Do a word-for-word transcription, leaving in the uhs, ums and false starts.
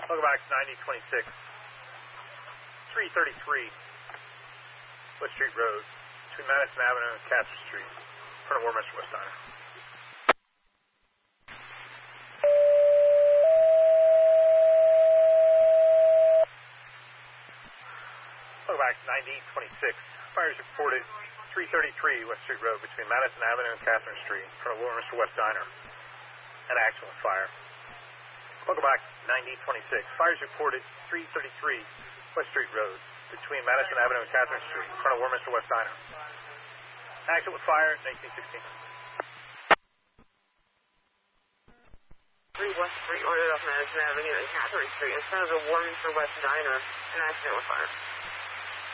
Welcome back to ninety twenty-six, three thirty-three West Street Road, between Madison Avenue and Casper Street, in front of Warminster West Diner. Welcome back to ninety twenty-six. Fires reported three thirty-three West Street Road, between Madison Avenue and Catherine Street, in front of Warminster West Diner. An actual fire. Welcome back to ninety twenty-six. Fires reported three thirty-three West Street Road, between Madison Avenue and Catherine Street, in front of Warminster West Diner. Action with fire, nineteen sixteen. three West Street, ordered off Madison Avenue and Catherine Street, in front of the Warminster West Diner. An accident with fire.